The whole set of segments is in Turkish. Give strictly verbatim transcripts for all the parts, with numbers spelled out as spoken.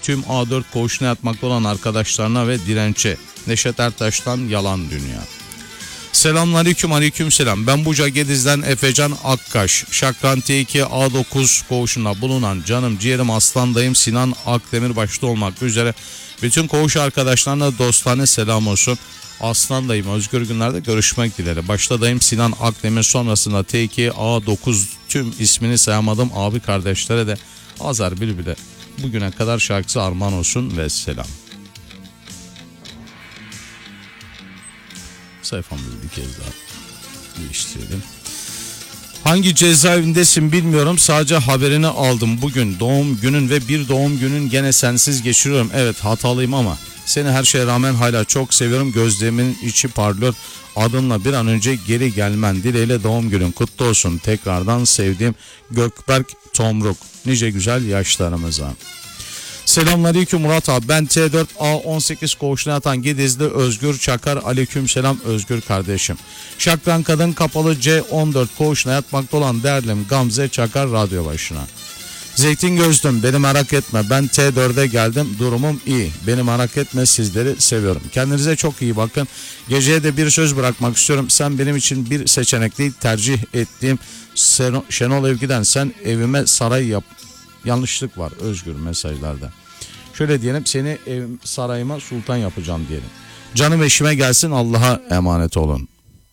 tüm A dört koğuşuna yatmakta olan arkadaşlarına ve Direnç'e. Neşet Ertaş'tan Yalan Dünya. Selamünaleyküm, aleykümselam. Ben Buca Gediz'den Efecan Akkaş. Şakran T iki A dokuz koğuşunda bulunan canım ciğerim aslan dayım Sinan Akdemir başta olmak üzere bütün koğuş arkadaşlarına dostane selam olsun. Aslan dayım özgür günlerde görüşmek dileğiyle. Başta dayım Sinan Akdemir, sonrasında T iki A dokuz tüm ismini sayamadım abi kardeşlere de Azar Bülbül'e bugüne kadar şarkısı armağan olsun ve selam. Sayfamızı bir kez daha değiştirelim. Hangi cezaevindesin bilmiyorum, sadece haberini aldım. Bugün doğum günün ve bir doğum günün gene sensiz geçiriyorum. Evet, hatalıyım ama seni her şeye rağmen hala çok seviyorum. Gözlerimin içi parlıyor. Adınla bir an önce geri gelmen dileğiyle doğum günün kutlu olsun. Tekrardan sevdiğim Gökberk Tomruk. Nice güzel yaşlarımıza. Selamünaleyküm Murat abi. Ben T dört A on sekiz koğuşuna yatan Gedizli Özgür Çakar. Aleykümselam Özgür kardeşim. Şakran Kadın Kapalı C on dört koğuşuna yatmakta olan değerlim Gamze Çakar radyo başına. Zeytin gözlüm, beni merak etme, ben T dörde geldim, durumum iyi, beni merak etme, sizleri seviyorum. Kendinize çok iyi bakın. Geceye de bir söz bırakmak istiyorum. Sen benim için bir seçenek değil, tercih ettiğim Şenol Evgi'den sen evime saray yap. Yanlışlık var Özgür mesajlarda. Şöyle diyelim, seni ev, sarayıma sultan yapacağım diyelim. Canım eşime gelsin, Allah'a emanet olun.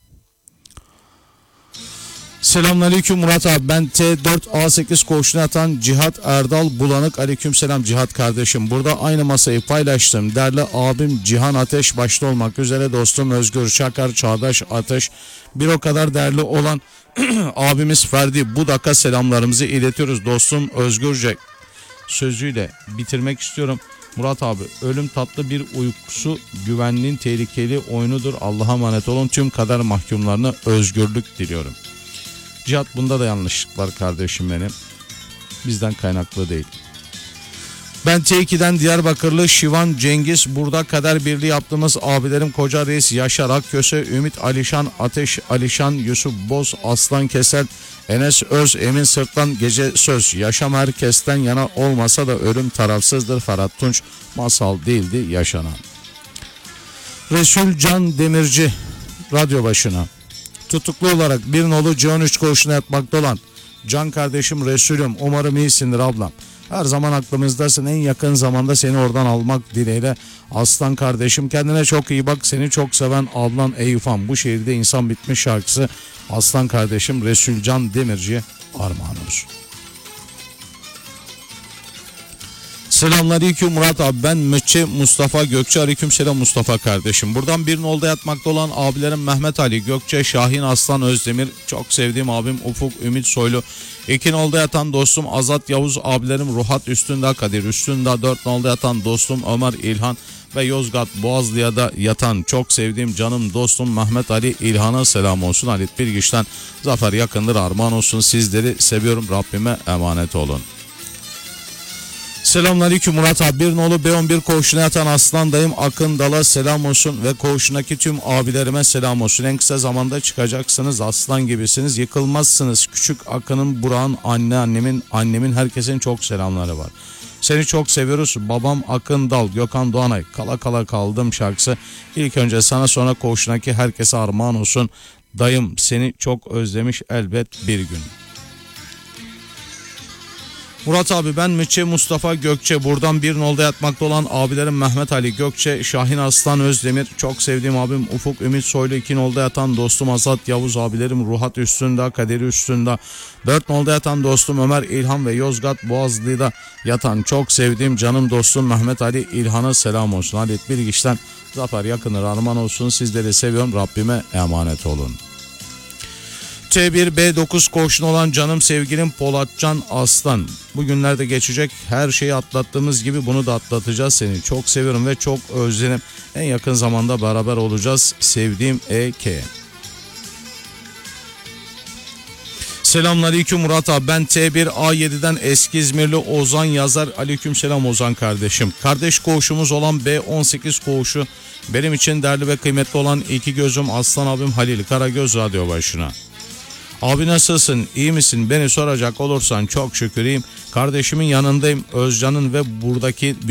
Selamünaleyküm Murat abi. Ben T dört A sekiz koğuşuna yatan Cihat Erdal Bulanık. Aleykümselam Cihat kardeşim. Burada aynı masayı paylaştım. Değerli abim Cihan Ateş başta olmak üzere dostum Özgür Çakar, Çağdaş Ateş. Bir o kadar değerli olan abimiz Ferdi Budak'a selamlarımızı iletiyoruz. Dostum Özgürce sözüyle bitirmek istiyorum. Murat abi, ölüm tatlı bir uykusu, güvenliğin tehlikeli oyunudur. Allah'a emanet olun. Tüm kader mahkumlarına özgürlük diliyorum. Cihat, bunda da yanlışlık var kardeşim benim. Bizden kaynaklı değil. Ben T iki'den Diyarbakırlı Şivan Cengiz. Burada kader birliği yaptığımız abilerim Koca Reis, Yaşar Akköse, Ümit Alişan, Ateş Alişan, Yusuf Boz, Aslan Kesel, Enes Öz, Emin Sırtlan, Gece Söz. Yaşam herkesten yana olmasa da ölüm tarafsızdır. Ferhat Tunç, masal değildi yaşanan. Resul Can Demirci radyo başına. Tutuklu olarak bir nolu C on üç koğuşuna yatmakta olan can kardeşim Resulüm, umarım iyisindir ablam. Her zaman aklımızdasın, en yakın zamanda seni oradan almak dileğiyle. Aslan kardeşim, kendine çok iyi bak, seni çok seven ablan Eyüphan. Bu şehirde insan bitmiş şarkısı Aslan kardeşim Resul Can Demirci'ye armağan olsun. Selamünaleyküm Murat abi. Ben Mütçe Mustafa Gökçe. Aleykümselam Mustafa kardeşim. Buradan bir nolda yatmakta olan abilerim Mehmet Ali Gökçe, Şahin Aslan Özdemir, çok sevdiğim abim Ufuk Ümit Soylu. İki nolda yatan dostum Azat Yavuz, abilerim Ruhat Üstünda, Kadir Üstünda. Dört nolda yatan dostum Ömer İlhan ve Yozgat Boğazlı'ya da yatan çok sevdiğim canım dostum Mehmet Ali İlhan'a selam olsun. Halit Bilgiç'ten zafer yakındır, armağan olsun. Sizleri seviyorum, Rabbime emanet olun. Selamünaleyküm Murat abi. Bir nolu B on bir koğuşuna yatan aslan dayım Akın Dal'a selam olsun ve koğuşundaki tüm abilerime selam olsun. En kısa zamanda çıkacaksınız, aslan gibisiniz, yıkılmazsınız. Küçük Akın'ın, Burak'ın, anne annemin, annemin, herkesin çok selamları var. Seni çok seviyoruz. Babam Akın Dal, Gökhan Doğanay, Kala Kala Kaldım şarkısı ilk önce sana, sonra koğuşundaki herkese armağan olsun. Dayım seni çok özlemiş elbet bir gün. Murat abi, ben Mütçe Mustafa Gökçe. Buradan bir nolda yatmakta olan abilerim Mehmet Ali Gökçe, Şahin Aslan Özdemir, çok sevdiğim abim Ufuk Ümit Soylu. iki nolda yatan dostum Azat Yavuz, abilerim Ruhat Üstünda, Kaderi Üstünda. Dört nolda yatan dostum Ömer İlhan ve Yozgat Boğazlı'da yatan çok sevdiğim canım dostum Mehmet Ali İlhan'a selam olsun. Halit Bilgiç'ten zafer yakınır, armağan olsun. Sizleri seviyorum, Rabbime emanet olun. T bir B dokuz koğuşuna olan canım sevgilim Polatcan Aslan. Bugünlerde geçecek, her şeyi atlattığımız gibi bunu da atlatacağız. Seni çok seviyorum ve çok özlerim. En yakın zamanda beraber olacağız. Sevdiğim E K. Selamünaleyküm Murat abi. Ben T bir A yedi'den eski İzmirli Ozan Yazar. Aleykümselam Ozan kardeşim. Kardeş koğuşumuz olan B on sekiz koğuşu benim için değerli ve kıymetli olan iki gözüm aslan abim Halil Karagöz radyo başına. Abi nasılsın? İyi misin? Beni soracak olursan çok şükür iyiyim. Kardeşimin yanındayım. Özcan'ın ve buradaki